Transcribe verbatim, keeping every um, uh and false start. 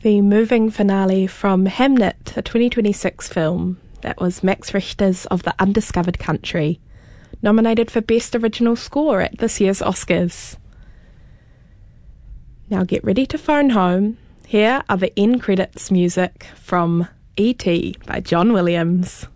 The moving finale from Hamnet, a twenty twenty-six film that was Max Richter's Of the Undiscovered Country, nominated for Best Original Score at this year's Oscars. Now get ready to phone home. Here are the end credits music from E T by John Williams.